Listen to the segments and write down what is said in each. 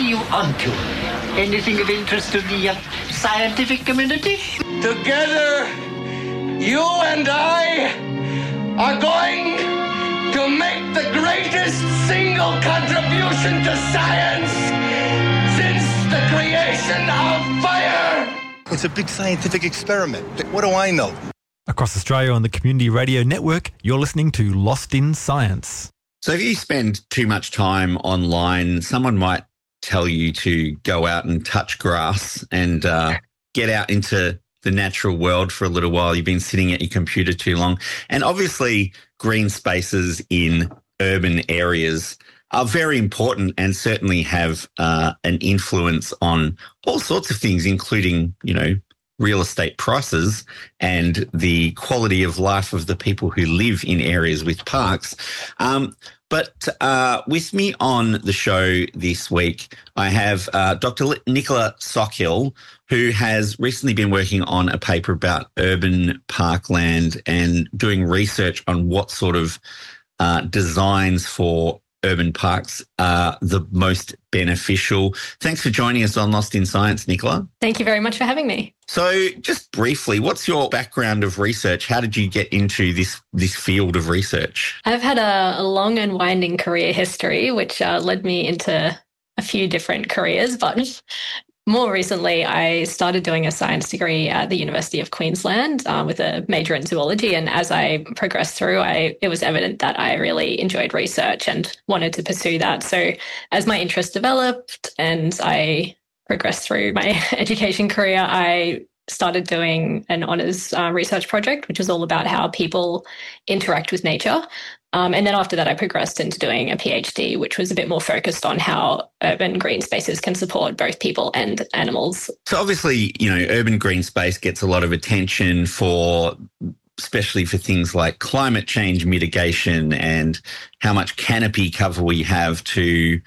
you onto? Anything of interest to the scientific community? Together, you and I are going to make the greatest single contribution to science since the creation of fire. It's a big scientific experiment. What do I know? Across Australia on the Community Radio Network, you're listening to Lost in Science. So if you spend too much time online, someone might tell you to go out and touch grass and get out into the natural world for a little while. You've been sitting at your computer too long. And obviously green spaces in urban areas are very important and certainly have an influence on all sorts of things, including, real estate prices and the quality of life of the people who live in areas with parks. But with me on the show this week, I have Dr. Nicola Sockhill, who has recently been working on a paper about urban parkland and doing research on what sort of designs for urban parks are the most beneficial. Thanks for joining us on Lost in Science, Nicola. Thank you very much for having me. So just briefly, what's your background of research? How did you get into this field of research? I've had a long and winding career history, which led me into a few different careers, but more recently, I started doing a science degree at the University of Queensland with a major in zoology. And as I progressed through, it was evident that I really enjoyed research and wanted to pursue that. So as my interest developed and I progressed through my education career, I started doing an honours research project, which is all about how people interact with nature. And then after that, I progressed into doing a PhD, which was a bit more focused on how urban green spaces can support both people and animals. So obviously, urban green space gets a lot of attention especially for things like climate change mitigation and how much canopy cover we have to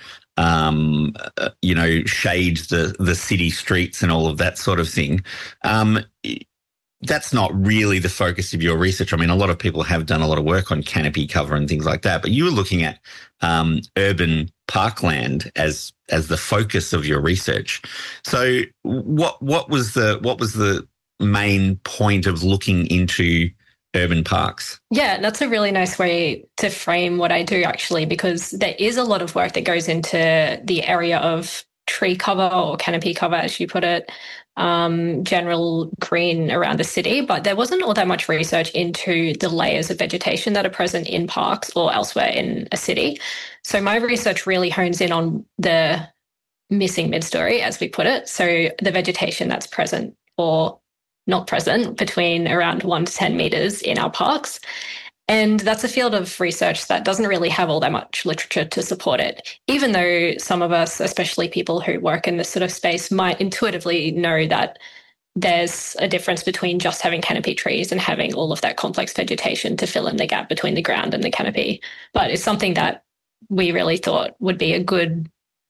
shade the city streets and all of that sort of thing. That's not really the focus of your research. I mean, a lot of people have done a lot of work on canopy cover and things like that, but you were looking at urban parkland as the focus of your research. So what was the main point of looking into urban parks? Yeah, that's a really nice way to frame what I do, actually, because there is a lot of work that goes into the area of tree cover or canopy cover, as you put it, general green around the city, but there wasn't all that much research into the layers of vegetation that are present in parks or elsewhere in a city. So my research really hones in on the missing mid-story, as we put it. So the vegetation that's present or not present between around 1 to 10 metres in our parks. And that's a field of research that doesn't really have all that much literature to support it, even though some of us, especially people who work in this sort of space, might intuitively know that there's a difference between just having canopy trees and having all of that complex vegetation to fill in the gap between the ground and the canopy. But it's something that we really thought would be a good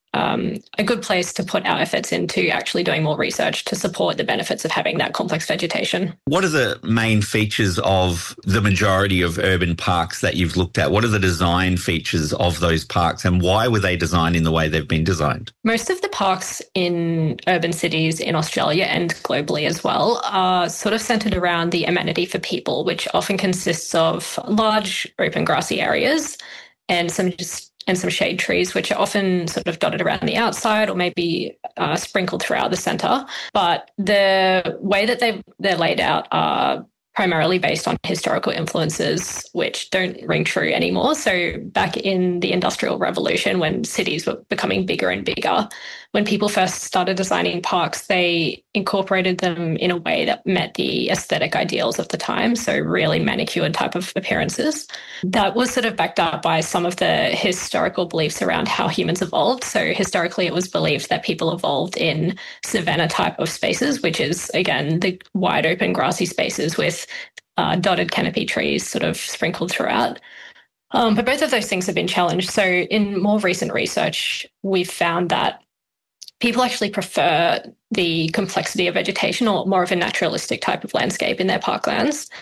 place to put our efforts into actually doing more research to support the benefits of having that complex vegetation. What are the main features of the majority of urban parks that you've looked at? What are the design features of those parks and why were they designed in the way they've been designed? Most of the parks in urban cities in Australia and globally as well are sort of centred around the amenity for people, which often consists of large open grassy areas and some shade trees, which are often sort of dotted around the outside or maybe sprinkled throughout the centre. But the way that they're laid out are primarily based on historical influences, which don't ring true anymore. So back in the Industrial Revolution, when cities were becoming bigger and bigger, when people first started designing parks, they incorporated them in a way that met the aesthetic ideals of the time, so really manicured type of appearances. That was sort of backed up by some of the historical beliefs around how humans evolved. So historically, it was believed that people evolved in savanna type of spaces, which is, again, the wide open grassy spaces with dotted canopy trees sort of sprinkled throughout. But both of those things have been challenged. So in more recent research, we've found that people actually prefer the complexity of vegetation or more of a naturalistic type of landscape in their parklands.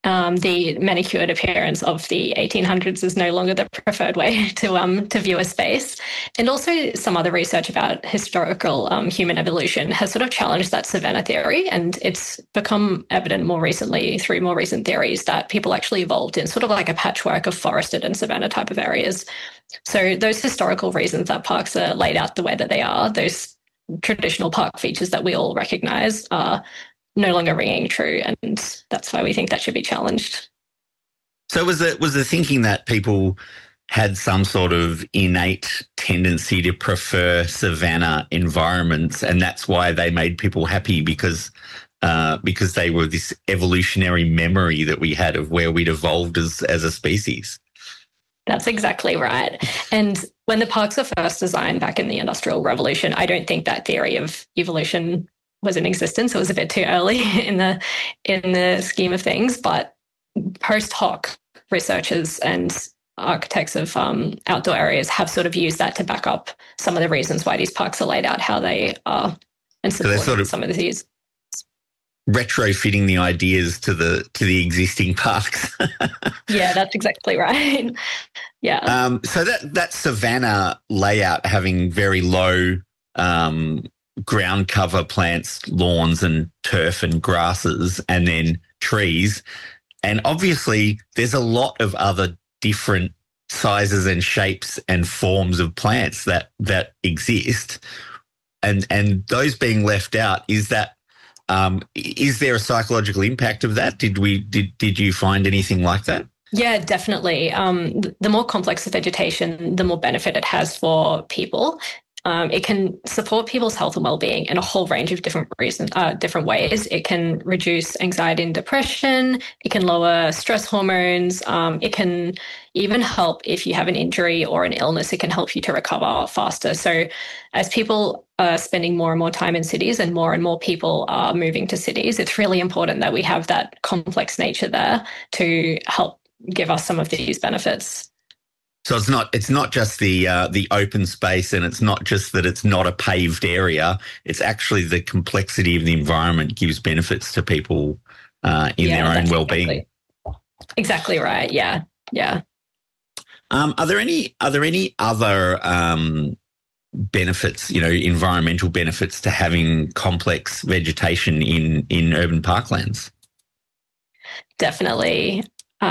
the manicured appearance of the 1800s is no longer the preferred way to view a space. And also some other research about historical human evolution has sort of challenged that savanna theory, and it's become evident more recently through more recent theories that people actually evolved in sort of like a patchwork of forested and savanna type of areas. So those historical reasons that parks are laid out the way that they are, those traditional park features that we all recognise, are no longer ringing true, and that's why we think that should be challenged. So was the thinking that people had some sort of innate tendency to prefer savanna environments, and that's why they made people happy because they were this evolutionary memory that we had of where we'd evolved as a species? That's exactly right. And when the parks were first designed back in the Industrial Revolution, I don't think that theory of evolution was in existence. It was a bit too early in the scheme of things, but post hoc researchers and architects of outdoor areas have sort of used that to back up some of the reasons why these parks are laid out how they are, and support some of these. Retrofitting the ideas to the existing parks. Yeah, that's exactly right. Yeah. So that savanna layout having very low ground cover plants, lawns and turf and grasses, and then trees. And obviously there's a lot of other different sizes and shapes and forms of plants that exist. And those being left out, is there a psychological impact of that? Did you find anything like that? Yeah, definitely. The more complex the vegetation, the more benefit it has for people. It can support people's health and well-being in a whole range of different ways. It can reduce anxiety and depression. It can lower stress hormones. It can even help if you have an injury or an illness. It can help you to recover faster. So as people are spending more and more time in cities and more people are moving to cities, it's really important that we have that complex nature there to help give us some of these benefits. So it's not just the open space, and it's not just that it's not a paved area. It's actually the complexity of the environment gives benefits to people in their own well-being. Exactly right. Yeah. Yeah. Are there any other benefits, environmental benefits to having complex vegetation in urban parklands? Definitely.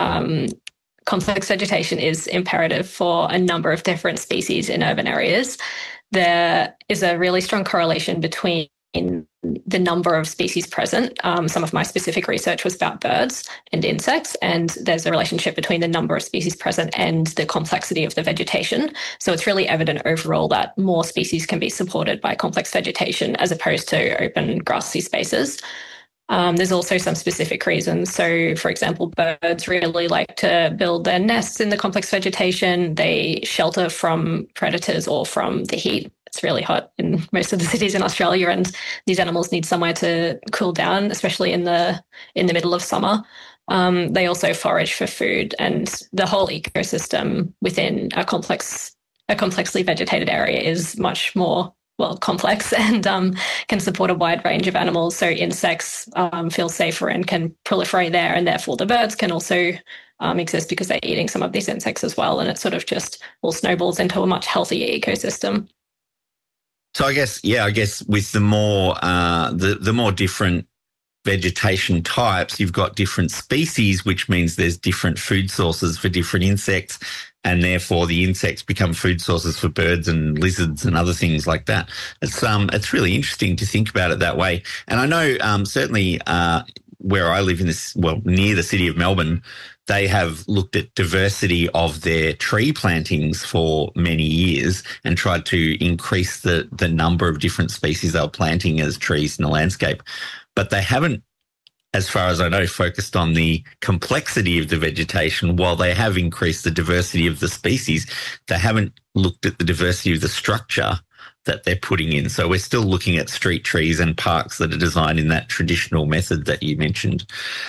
Complex vegetation is imperative for a number of different species in urban areas. There is a really strong correlation between the number of species present. Some of my specific research was about birds and insects, and there's a relationship between the number of species present and the complexity of the vegetation. So it's really evident overall that more species can be supported by complex vegetation as opposed to open grassy spaces. There's also some specific reasons. So, for example, birds really like to build their nests in the complex vegetation. They shelter from predators or from the heat. It's really hot in most of the cities in Australia, and these animals need somewhere to cool down, especially in the middle of summer. They also forage for food, and the whole ecosystem within a complexly vegetated area is much more complex and can support a wide range of animals. So insects feel safer and can proliferate there, and therefore the birds can also exist because they're eating some of these insects as well. And it sort of just all snowballs into a much healthier ecosystem. So I guess with the more different vegetation types, you've got different species, which means there's different food sources for different insects, and therefore the insects become food sources for birds and lizards and other things like that. It's really interesting to think about it that way. And I know certainly where I live near the city of Melbourne, they have looked at diversity of their tree plantings for many years and tried to increase the number of different species they were planting as trees in the landscape. But they haven't, as far as I know, focused on the complexity of the vegetation. While they have increased the diversity of the species, they haven't looked at the diversity of the structure that they're putting in. So we're still looking at street trees and parks that are designed in that traditional method that you mentioned.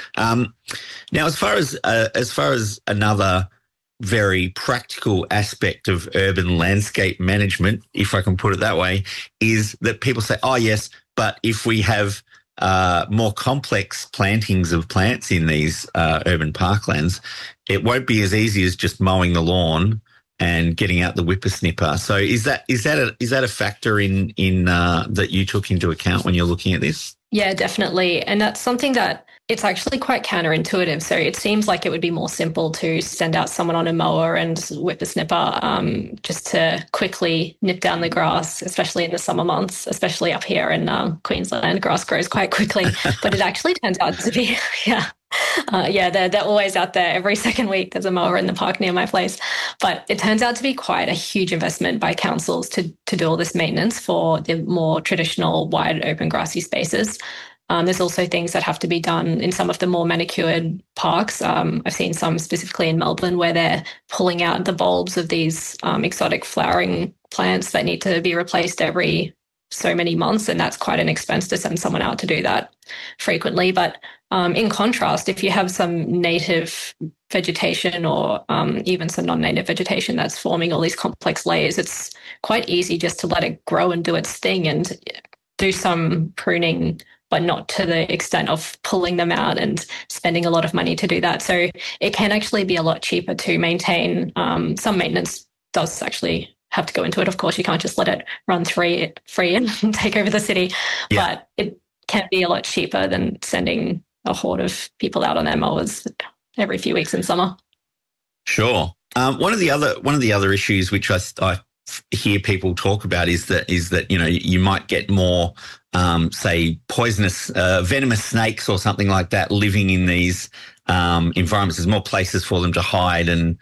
Now, as far as another very practical aspect of urban landscape management, if I can put it that way, is that people say, oh, yes, but if we have more complex plantings of plants in these urban parklands, it won't be as easy as just mowing the lawn and getting out the whippersnipper. So is that a factor in that you took into account when you're looking at this? Yeah, definitely. And that's something that it's actually quite counterintuitive. So it seems like it would be more simple to send out someone on a mower and whippersnipper just to quickly nip down the grass, especially in the summer months, especially up here in Queensland. Grass grows quite quickly, but it actually turns out to be, they're always out there. Every second week there's a mower in the park near my place. But it turns out to be quite a huge investment by councils to do all this maintenance for the more traditional wide open grassy spaces. There's also things that have to be done in some of the more manicured parks. I've seen some specifically in Melbourne where they're pulling out the bulbs of these exotic flowering plants that need to be replaced every so many months, and that's quite an expense to send someone out to do that frequently. But in contrast, if you have some native vegetation or even some non-native vegetation that's forming all these complex layers, it's quite easy just to let it grow and do its thing and do some pruning, but not to the extent of pulling them out and spending a lot of money to do that. So it can actually be a lot cheaper to maintain. Some maintenance does actually have to go into it. Of course, you can't just let it run free and take over the city, but it can be a lot cheaper than sending a horde of people out on their mowers every few weeks in summer. Sure. One of the other issues which I hear people talk about is that you might get more say poisonous venomous snakes or something like that living in these environments. There's more places for them to hide and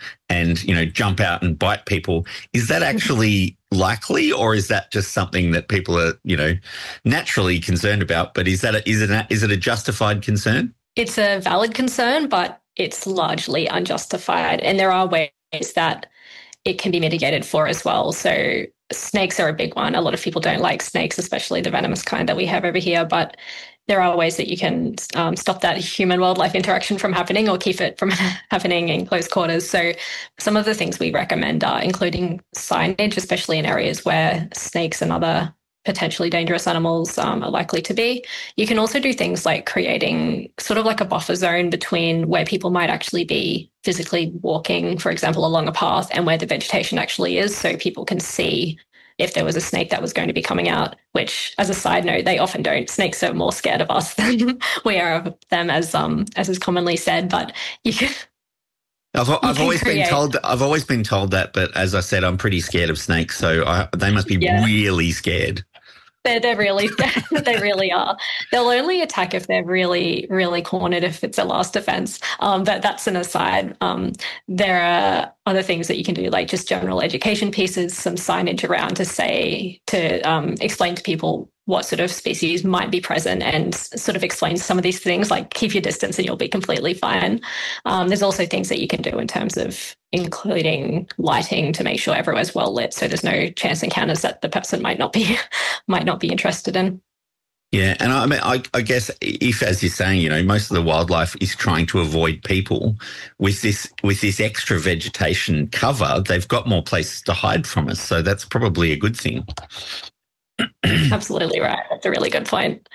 jump out and bite people. Is that actually likely, or is that just something that people are naturally concerned about? But is it a justified concern? It's a valid concern, but it's largely unjustified, and there are ways that it can be mitigated for as well. So snakes are a big one. A lot of people don't like snakes, especially the venomous kind that we have over here, but there are ways that you can stop that human-wildlife interaction from happening or keep it from happening in close quarters. So some of the things we recommend are including signage, especially in areas where snakes and other potentially dangerous animals are likely to be. You can also do things like creating sort of like a buffer zone between where people might actually be physically walking, for example, along a path, and where the vegetation actually is, so people can see if there was a snake that was going to be coming out, which, as a side note, they often don't. Snakes are more scared of us than we are of them, as is commonly said. But you can. I've always been told that, but as I said, I'm pretty scared of snakes, so they must be really scared. They're really, they really are. They'll only attack if they're really, really cornered, if it's a last defense. But that's an aside. There are other things that you can do, like just general education pieces, some signage around to explain to people what sort of species might be present, and sort of explain some of these things, like keep your distance and you'll be completely fine. There's also things that you can do in terms of including lighting to make sure everywhere's well lit, so there's no chance encounters that the person might not be interested in. Yeah, and I mean, I guess if, as you're saying, most of the wildlife is trying to avoid people, with this extra vegetation cover, they've got more places to hide from us, so that's probably a good thing. Absolutely right. That's a really good point.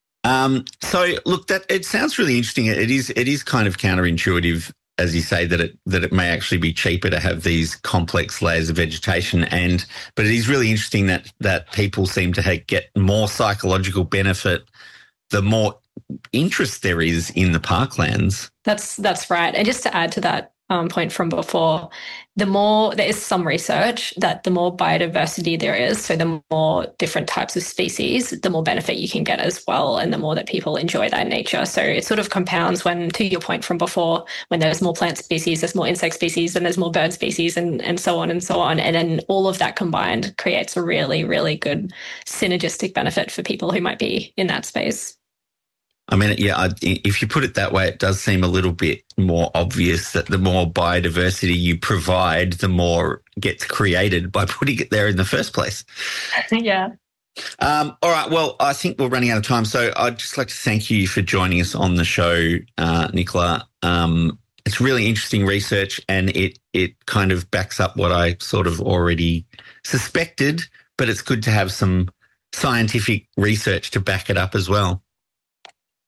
So look, it sounds really interesting. It is kind of counterintuitive, as you say, that it may actually be cheaper to have these complex layers of vegetation, but it is really interesting that people seem to get more psychological benefit the more interest there is in the parklands. That's right. And just to add to that point from before, there is some research that the more biodiversity there is, so the more different types of species, the more benefit you can get as well, and the more that people enjoy that nature. So it sort of compounds when, to your point from before, when there's more plant species, there's more insect species, and there's more bird species, and so on and so on. And then all of that combined creates a really, really good synergistic benefit for people who might be in that space. I mean, yeah, if you put it that way, it does seem a little bit more obvious that the more biodiversity you provide, the more gets created by putting it there in the first place. Yeah. All right. Well, I think we're running out of time, so I'd just like to thank you for joining us on the show, Nicola. It's really interesting research, and it kind of backs up what I sort of already suspected, but it's good to have some scientific research to back it up as well.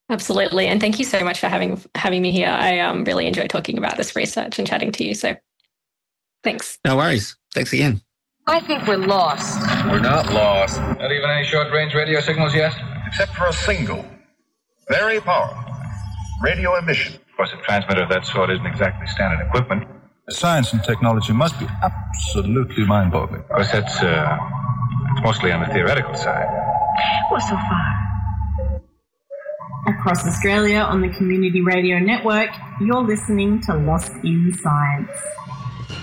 Absolutely. And thank you so much for having me here. I really enjoy talking about this research and chatting to you. So thanks. No worries. Thanks again. I think we're lost. We're not lost. Not even any short-range radio signals yet? Except for a single, very powerful radio emission. Of course, a transmitter of that sort isn't exactly standard equipment. Science and technology must be absolutely mind-boggling. Of course, it's mostly on the theoretical side. Well, so far. Across Australia on the Community Radio Network, you're listening to Lost in Science.